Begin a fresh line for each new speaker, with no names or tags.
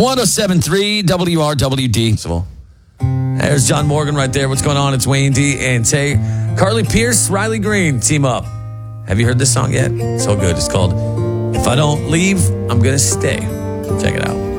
107.3 WRWD. There's John Morgan right there. What's going on? It's Wayne D and Tay. Carly Pierce, Riley Green, team up. Have you heard this song yet? So good. It's called If I Don't Leave, I'm Gonna Stay. Check it out.